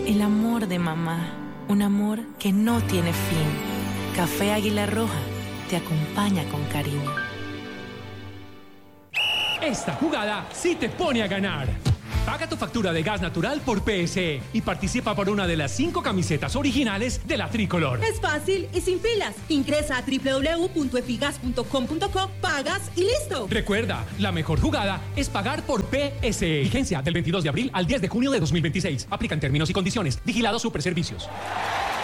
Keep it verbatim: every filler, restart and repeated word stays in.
El amor de mamá, un amor que no tiene fin. Café Águila Roja te acompaña con cariño. Esta jugada sí te pone a ganar. Paga tu factura de gas natural por P S E y participa por una de las cinco camisetas originales de la Tricolor. Es fácil y sin filas. Ingresa a doble u doble u doble u punto efigas punto com punto co, pagas y listo. Recuerda, la mejor jugada es pagar por P S E. Vigencia del veintidós de abril al diez de junio de dos mil veintiséis. Aplican términos y condiciones. Vigilado Superservicios.